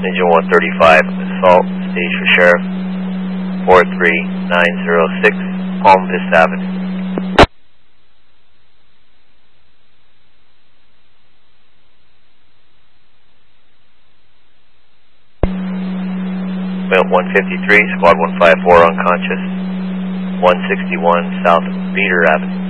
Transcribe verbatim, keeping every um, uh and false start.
Engine one thirty-five, assault, stage for Sheriff, four three nine zero six, Palm Vista Avenue. Mount one fifty-three, Squad one five four unconscious, one sixty-one South Beater Avenue.